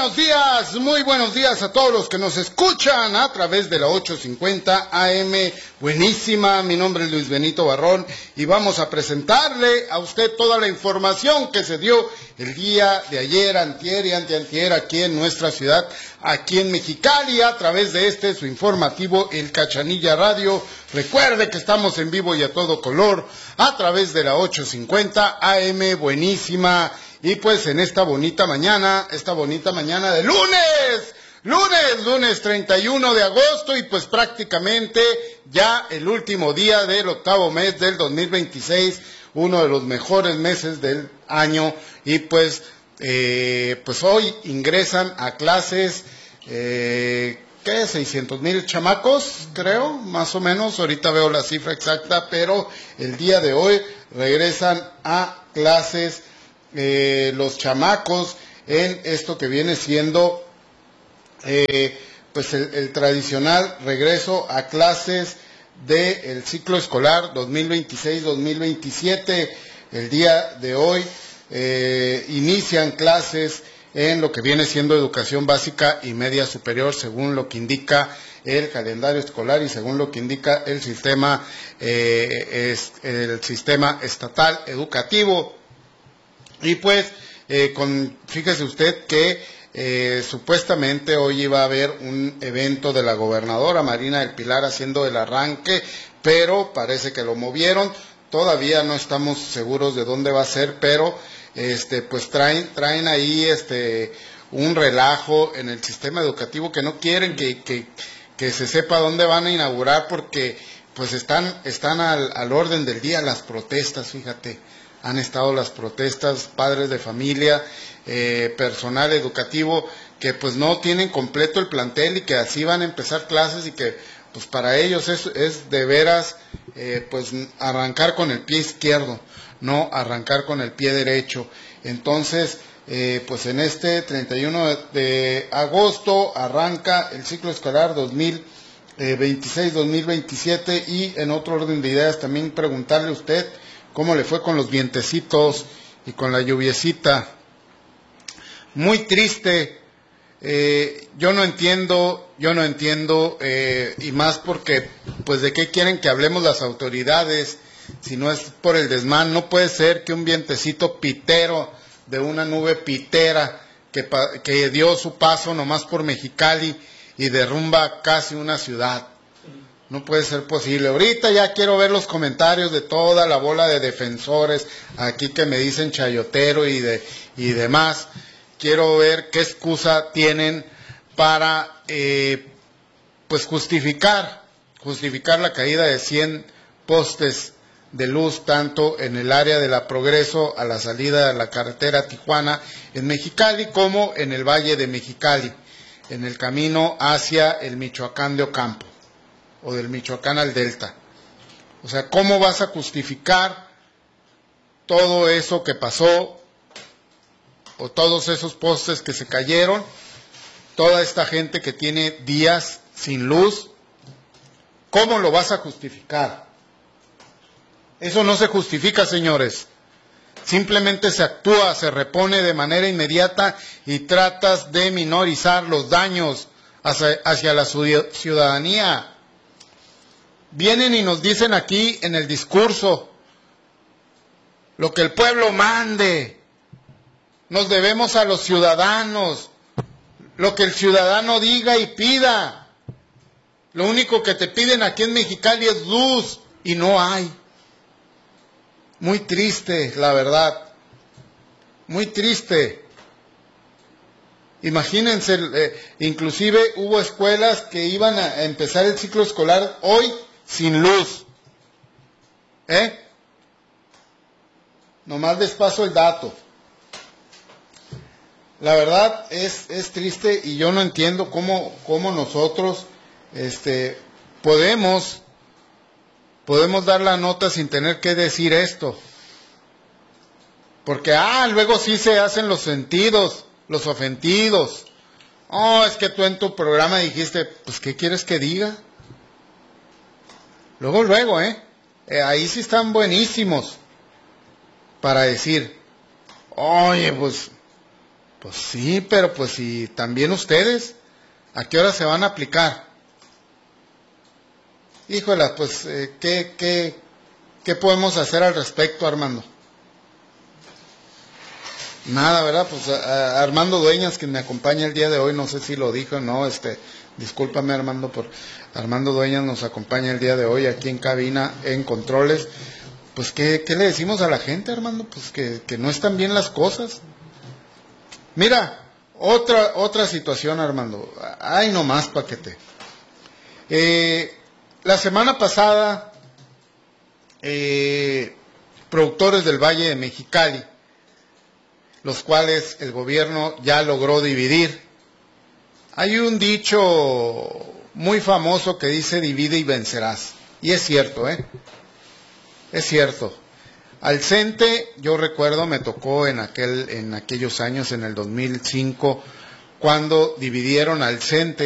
muy buenos días a todos los que nos escuchan a través de la 850 AM, buenísima, mi nombre es Luis Benito Barrón y vamos a presentarle a usted toda la información que se dio el día de ayer, antier y anteantier aquí en nuestra ciudad, aquí en Mexicali, a través de su informativo El Cachanilla Radio. Recuerde que estamos en vivo y a todo color a través de la 850 AM, buenísima. Y pues en esta bonita mañana de lunes 31 de agosto, y pues prácticamente ya el último día del octavo mes del 2026, uno de los mejores meses del año, y pues hoy ingresan a clases, 600,000 chamacos, creo, más o menos, ahorita veo la cifra exacta, pero el día de hoy regresan a clases los chamacos en esto que viene siendo pues el tradicional regreso a clases del ciclo escolar 2026-2027. El día de hoy inician clases en lo que viene siendo educación básica y media superior, según lo que indica el calendario escolar y según lo que indica el sistema estatal educativo. Y pues, fíjese usted que supuestamente hoy iba a haber un evento de la gobernadora Marina del Pilar haciendo el arranque, pero parece que lo movieron. Todavía no estamos seguros de dónde va a ser, pero pues traen ahí un relajo en el sistema educativo que no quieren que se sepa dónde van a inaugurar, porque pues están al orden del día las protestas, fíjate. Han estado las protestas, padres de familia, personal educativo, que pues no tienen completo el plantel y que así van a empezar clases, y que pues para ellos es de veras pues arrancar con el pie izquierdo, no arrancar con el pie derecho. Entonces, pues en este 31 de agosto arranca el ciclo escolar 2026-2027, y en otro orden de ideas también preguntarle a usted cómo le fue con los vientecitos y con la lluviecita. Muy triste. Yo no entiendo, y más porque, pues, ¿de qué quieren que hablemos las autoridades si no es por el desmán? No puede ser que un vientecito pitero de una nube pitera que dio su paso nomás por Mexicali y derrumba casi una ciudad. No puede ser posible. Ahorita ya quiero ver los comentarios de toda la bola de defensores aquí que me dicen chayotero y demás. Quiero ver qué excusa tienen para pues justificar la caída de 100 postes de luz, tanto en el área de la Progreso a la salida de la carretera Tijuana en Mexicali, como en el Valle de Mexicali, en el camino hacia el Michoacán de Ocampo, o del Michoacán al Delta. O sea, ¿cómo vas a justificar todo eso que pasó, o todos esos postes que se cayeron, toda esta gente que tiene días sin luz? ¿Cómo lo vas a justificar? Eso no se justifica, señores. Simplemente se actúa, se repone de manera inmediata y tratas de minorizar los daños hacia la ciudadanía. Vienen y nos dicen aquí en el discurso, lo que el pueblo mande, nos debemos a los ciudadanos, lo que el ciudadano diga y pida. Lo único que te piden aquí en Mexicali es luz, y no hay. Muy triste, la verdad, muy triste. Imagínense, inclusive hubo escuelas que iban a empezar el ciclo escolar hoy sin luz. Nomás les paso el dato. La verdad es triste, y yo no entiendo cómo nosotros podemos dar la nota sin tener que decir esto. Porque luego sí se hacen los sentidos, los ofendidos. Es que tú en tu programa dijiste, pues ¿qué quieres que diga? Luego, ahí sí están buenísimos para decir, oye, pues Pues sí, pero pues si también ustedes, ¿a qué hora se van a aplicar? Híjole, pues, ¿qué podemos hacer al respecto, Armando? Nada, ¿verdad? Pues Armando Dueñas, que me acompaña el día de hoy, no sé si lo dijo o no, discúlpame Armando, Armando Dueñas nos acompaña el día de hoy aquí en cabina, en controles. Pues, ¿qué le decimos a la gente, Armando? Pues que no están bien las cosas. Mira, otra situación, Armando. Ay, no más paquete. La semana pasada, productores del Valle de Mexicali, los cuales el gobierno ya logró dividir. Hay un dicho muy famoso que dice divide y vencerás. Y es cierto, es cierto. Al CENTE, yo recuerdo, me tocó en aquellos años, en el 2005, cuando dividieron al CENTE